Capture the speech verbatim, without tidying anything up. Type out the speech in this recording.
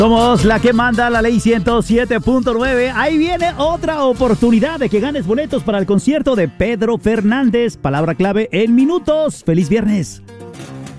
Somos la que manda la ley ciento siete punto nueve. Ahí viene otra oportunidad de que ganes boletos para el concierto de Pedro Fernández. Palabra clave en minutos. ¡Feliz viernes!